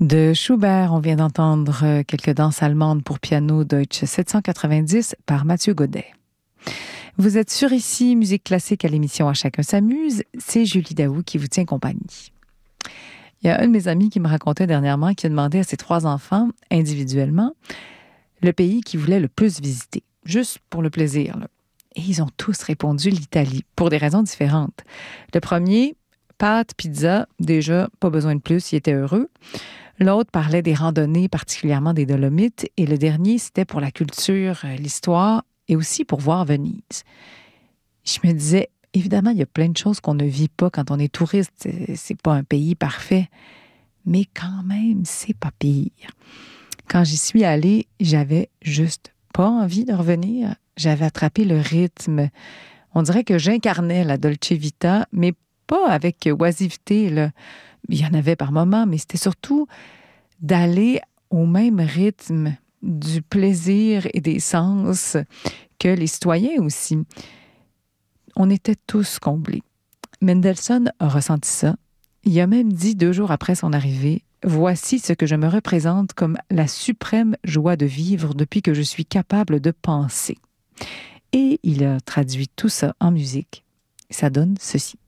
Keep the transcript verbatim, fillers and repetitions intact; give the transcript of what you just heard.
De Schubert, on vient d'entendre quelques danses allemandes pour piano Deutsch sept cent quatre-vingt-dix par Mathieu Godet. Vous êtes sur ici, Musique classique à l'émission À chacun s'amuse. C'est Julie Daou qui vous tient compagnie. Il y a un de mes amis qui me racontait dernièrement qui a demandé à ses trois enfants, individuellement, le pays qu'ils voulaient le plus visiter, juste pour le plaisir, là. Et ils ont tous répondu l'Italie, pour des raisons différentes. Le premier, pâtes, pizza, déjà, pas besoin de plus, il était heureux. L'autre parlait des randonnées, particulièrement des Dolomites. Et le dernier, c'était pour la culture, l'histoire et aussi pour voir Venise. Je me disais, évidemment, il y a plein de choses qu'on ne vit pas quand on est touriste. C'est, c'est pas un pays parfait. Mais quand même, c'est pas pire. Quand j'y suis allée, j'avais juste pas envie de revenir. J'avais attrapé le rythme. On dirait que j'incarnais la Dolce Vita, mais pas avec oisiveté, là. Il y en avait par moments, mais c'était surtout d'aller au même rythme du plaisir et des sens que les citoyens aussi. On était tous comblés. Mendelssohn a ressenti ça. Il a même dit deux jours après son arrivée, « Voici ce que je me représente comme la suprême joie de vivre depuis que je suis capable de penser. » Et il a traduit tout ça en musique. Ça donne ceci.